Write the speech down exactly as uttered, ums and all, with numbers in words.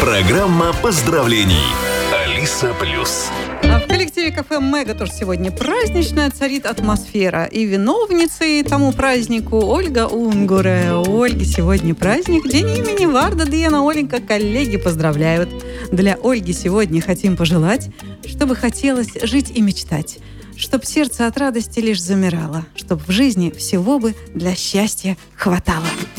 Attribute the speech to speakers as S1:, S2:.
S1: Программа поздравлений. Алиса Плюс.
S2: А в коллективе кафе «Мега» тоже сегодня праздничная царит атмосфера. И виновницей тому празднику Ольга Унгуре. У Ольги сегодня праздник, день имени Варда Диена. Оленька, коллеги поздравляют. Для Ольги сегодня хотим пожелать, чтобы хотелось жить и мечтать, чтоб сердце от радости лишь замирало, чтоб в жизни всего бы для счастья хватало.